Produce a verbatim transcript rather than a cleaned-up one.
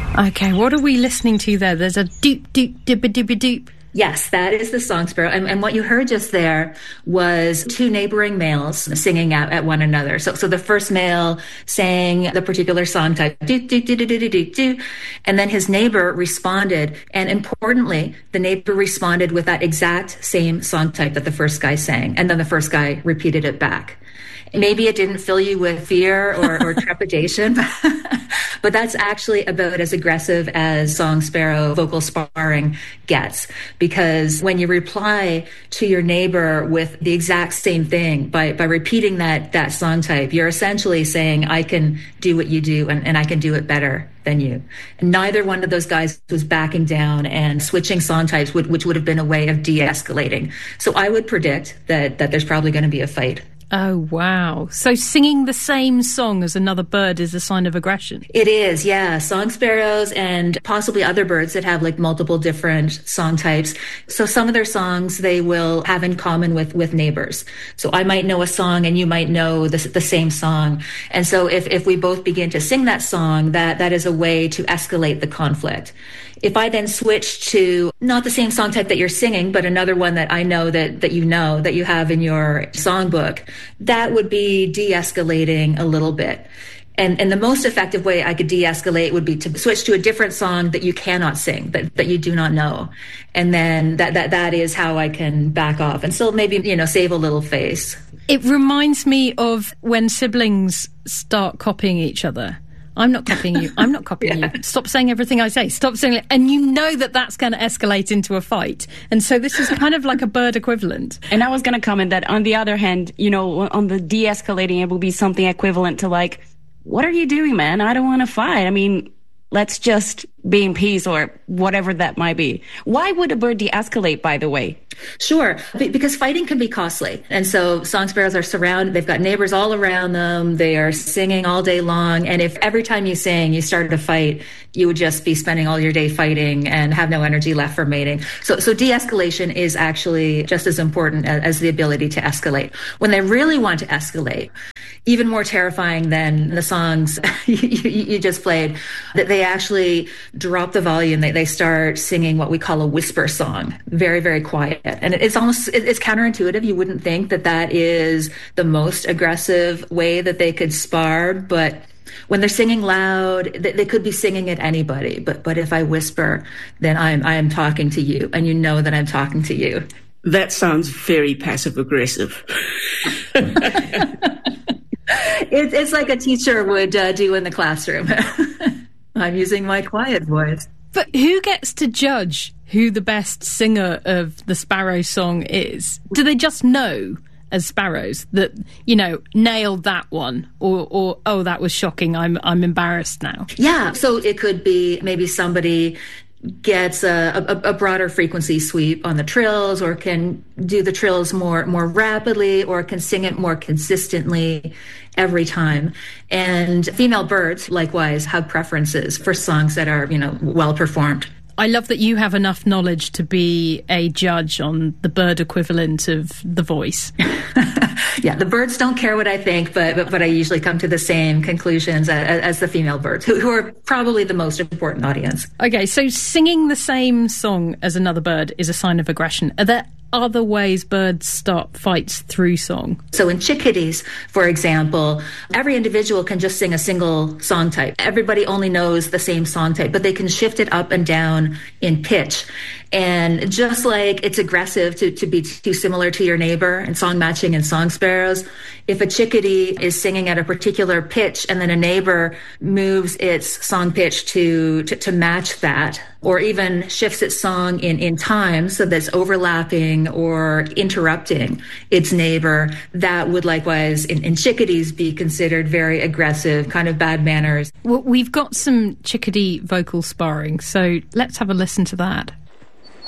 Okay, what are we listening to there? There's a doop, doop, dibba, dibba, doop. Yes, that is the song sparrow. And, and what you heard just there was two neighboring males singing at, at one another. So, so the first male sang the particular song type, do, do, do, do, do, do, do, do, and then his neighbor responded. And importantly, the neighbor responded with that exact same song type that the first guy sang. And then the first guy repeated it back. Maybe it didn't fill you with fear or, or trepidation, but, but that's actually about as aggressive as song sparrow vocal sparring gets. Because when you reply to your neighbor with the exact same thing by, by repeating that, that song type, you're essentially saying, I can do what you do and, and I can do it better than you. And neither one of those guys was backing down and switching song types, which, which would have been a way of de-escalating. So I would predict that, that there's probably going to be a fight. Oh, wow. So singing the same song as another bird is a sign of aggression? It is, yeah. Song sparrows and possibly other birds that have like multiple different song types. So some of their songs they will have in common with, with neighbors. So I might know a song and you might know the, the same song. And so if, if we both begin to sing that song, that, that is a way to escalate the conflict. If I then switch to not the same song type that you're singing, but another one that I know that, that you know, that you have in your songbook, that would be de-escalating a little bit. And, and the most effective way I could de-escalate would be to switch to a different song that you cannot sing, that, that you do not know. And then that, that, that is how I can back off and still maybe, you know, save a little face. It reminds me of when siblings start copying each other. I'm not copying you. I'm not copying yeah. you. Stop saying everything I say. Stop saying it. And you know that that's going to escalate into a fight. And so this is kind of like a bird equivalent. And I was going to comment that on the other hand, you know, on the de-escalating, it will be something equivalent to like, what are you doing, man? I don't want to fight. I mean, let's just be in peace or whatever that might be. Why would a bird de-escalate, by the way? Sure, because fighting can be costly. And so song sparrows are surrounded, they've got neighbors all around them, they are singing all day long. And if every time you sing, you started a fight, you would just be spending all your day fighting and have no energy left for mating. So, so de-escalation is actually just as important as, as the ability to escalate. When they really want to escalate, even more terrifying than the songs you, you, you just played, that they actually drop the volume. They, they start singing what we call a whisper song, very, very quiet. And it's almost, it's counterintuitive. You wouldn't think that that is the most aggressive way that they could spar, but when they're singing loud, they, they could be singing at anybody. But, but if I whisper, then I'm, I am talking to you, and you know that I'm talking to you. That sounds very passive aggressive. It, it's like a teacher would uh, do in the classroom. I'm using my quiet voice. But who gets to judge who the best singer of the Sparrow song is? Do they just know as sparrows that, you know, nailed that one? Or, or oh, that was shocking, I'm I'm embarrassed now? Yeah, so it could be maybe somebody gets a, a, a broader frequency sweep on the trills, or can do the trills more more rapidly, or can sing it more consistently every time. And female birds, likewise, have preferences for songs that are, you know, well performed. I love that you have enough knowledge to be a judge on the bird equivalent of The Voice. Yeah, the birds don't care what I think, but but, but I usually come to the same conclusions as, as the female birds, who, who are probably the most important audience. Okay, so singing the same song as another bird is a sign of aggression. Are there other ways birds start fights through song? So in chickadees, for example, every individual can just sing a single song type. Everybody only knows the same song type, but they can shift it up and down in pitch. And just like it's aggressive to, to be too similar to your neighbor and song matching and song sparrows, if a chickadee is singing at a particular pitch and then a neighbor moves its song pitch to, to, to match that, or even shifts its song in, in time so that's overlapping or interrupting its neighbor, that would likewise in, in chickadees be considered very aggressive, kind of bad manners. Well, we've got some chickadee vocal sparring, so let's have a listen to that.